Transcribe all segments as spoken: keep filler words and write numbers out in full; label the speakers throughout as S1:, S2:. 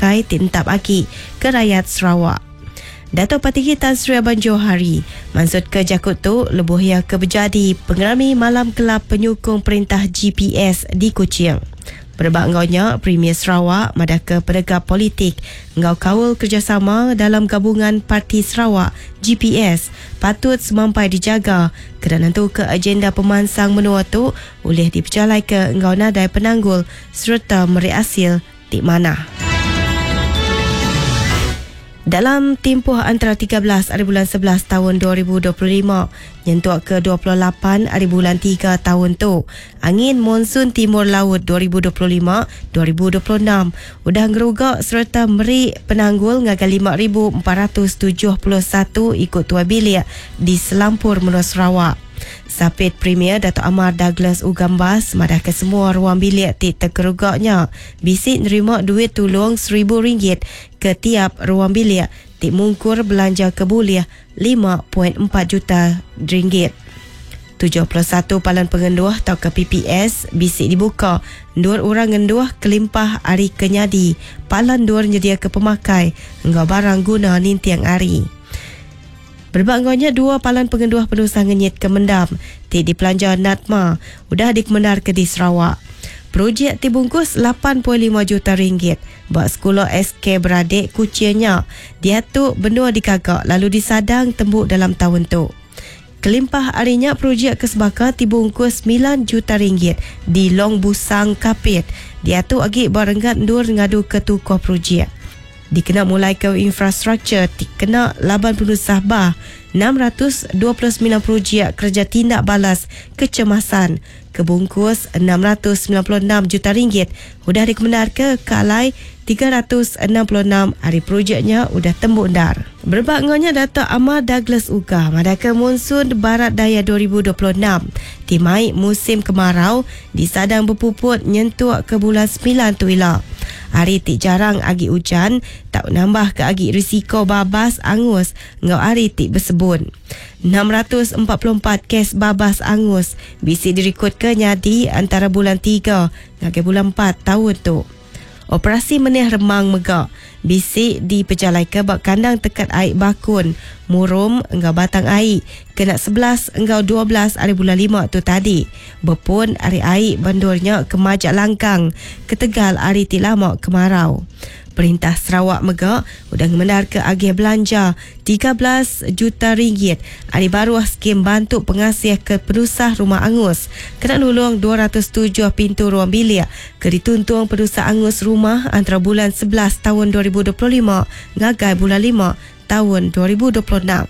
S1: pemakai tintap aki ke rakyat Sarawak. Datuk Patinggi Tan Sri Aban Johari maksud ke jakut tu lebuh ia ke berjadi pengerami malam kelab penyokong perintah G P S di Kuching. Berbak ngaunya Premier Sarawak madah ke penegak politik ngau kawal kerjasama dalam gabungan Parti Sarawak G P S patut semampai dijaga kerana tu ke agenda pemansang menua tu boleh diperjalai ke ngau nadai penanggul serta meri asil di mana. Dalam tempoh antara tiga belas hari bulan sebelas tahun dua ribu dua puluh lima nyentuh ke dua puluh lapan hari bulan tiga tahun tu, angin monsun timur laut dua ribu dua puluh lima dua ribu dua puluh enam udah ngerugak serta meri penanggul ngaga lima ribu empat ratus tujuh puluh satu ikut tuai bilik di Selampur Menua Sarawak. Sapit Premier Dato' Amar Douglas Ugambas madah ke semua ruang bilik ti terkerugaknya bisik nerima duit tolong seribu ringgit ke tiap ruang bilik ti mungkur belanja kebuliah lima perpuluhan empat juta ringgit. tujuh puluh satu palan pengenduah atau ke P P S bisik dibuka dua orang ngenduah kelimpah hari kenyadi palan dua nyedia ke pemakai enggak barang guna nintiang hari. Berbanggonya dua palan pengenduah penusah ngenyit ke mendam ti di Pelanja Natma udah dikemendar ke di Sarawak. Projek dibungkus lapan perpuluhan lima juta ringgit buat sekolah S K beradik kucianya. Dia tu benua dikagak lalu disadang tembuk dalam tahun tu. Kelimpah harinya projek kesebaka dibungkus sembilan juta ringgit di Long Busang Kapit. Dia tu agi barenggat ndur ngadu ke tukar projek. Dikena mulai ke infrastruktur, dikena laban penusah bah enam ratus dua puluh sembilan projek kerja tindak balas kecemasan kebungkus enam ratus sembilan puluh enam juta ringgit sudah dikemendar ke kalai tiga ratus enam puluh enam hari projeknya sudah tembuk dar. Berbanggonya Dato' Amar Douglas Uga madaka monsun barat daya dua ribu dua puluh enam timai musim kemarau disadang berpuput nyentuh ke bulan sembilan tu ila. Hari ti jarang agi hujan, tak nambah ke agi risiko babas angus ngau hari ti bersebun. enam ratus empat puluh empat kes babas angus bisi direkod ke nyadi antara bulan tiga hingga bulan empat tahun tu. Operasi menih remang megak bisi diperjalai ke bak kandang tekat air bakun murum engkau batang air kena sebelas engkau dua belas hari bulan lima tu tadi berpun hari air bandurnya ke Majak Langkang ke Tegal hari ti lama kemarau. Perintah Sarawak Megak sudah mengendar ke agih belanja tiga belas juta ringgit hari baru skim bantu pengasih ke penusah rumah angus kena nulung dua ratus tujuh pintu ruang bilik ke dituntung penusah angus rumah antara bulan sebelas tahun dua ribu dua puluh lima ngagai bulan lima tahun dua ribu dua puluh enam.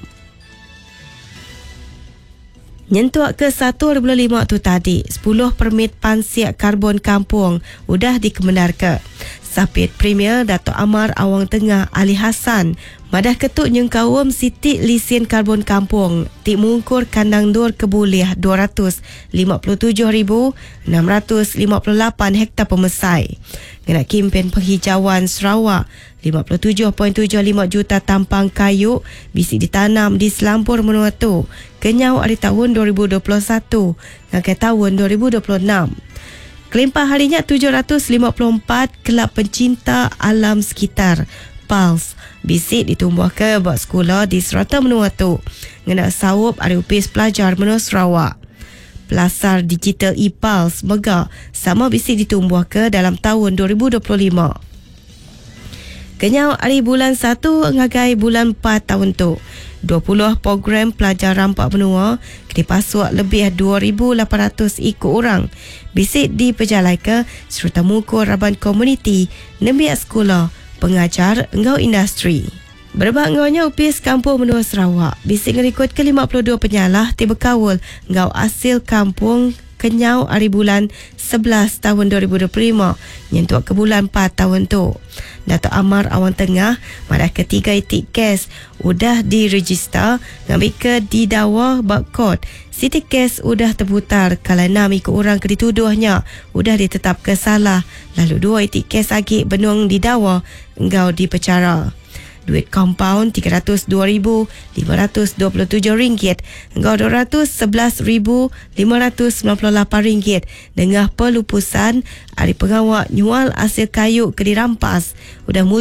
S1: Nyentuh ke satu hari bulan lima tu tadi, sepuluh permit pansiak karbon kampung udah dikemendar ke. Sapit Premier Dato' Amar Awang Tengah Ali Hassan madah ketuk nyengkawam sitik lisen karbon kampung ti mungkur kandang dur kebuliah dua ratus lima puluh tujuh ribu enam ratus lima puluh lapan hektar pemesai. Kena kempen penghijauan Sarawak lima puluh tujuh perpuluhan tujuh lima juta tampang kayu bisi ditanam di Selampur Menua tu kenyau hari tahun dua ribu dua puluh satu hingga tahun dua ribu dua puluh enam. Kelimpah harinya tujuh ratus lima puluh empat kelab pencinta alam sekitar Pulse bisik ditumbuh ke buat sekolah di Serata Menua tu ngena sawup hari upis pelajar Menua Sarawak. Pelasar digital e-Pulse Mega sama bisik ditumbuh ke dalam tahun dua ribu dua puluh lima. Kenyau hari bulan satu ngagai bulan empat tahun tu. dua puluh program pelajar rampak benua dipasuak lebih dua ribu lapan ratus ikut orang. Bisik diperjalai ke serta mukur raban komuniti, nembiak sekolah, pengajar, engau industri. Berbanggonya upis kampung Menua Sarawak. Bisik ngerikut ke lima puluh dua penyalah tiba kawul engau asil kampung kenyau hari bulan sebelas tahun dua ribu dua puluh lima nyentuh ke bulan empat tahun tu. Dato' Amar Awang Tengah madah ketiga itik kes udah diregister ngambil ke didakwa bakot. Siti kes udah terputar kalau enam ikut orang ke dituduhnya udah ditetap ke salah lalu dua itik kes lagi benuang didakwa engkau dipercara. Duit kompaun tiga ratus dua ribu lima ratus dua puluh tujuh ringgit hingga dua ratus sebelas ribu lima ratus sembilan puluh lapan ringgit dengan pelupusan hari pengawal nyual hasil kayu ke dirampas. Udah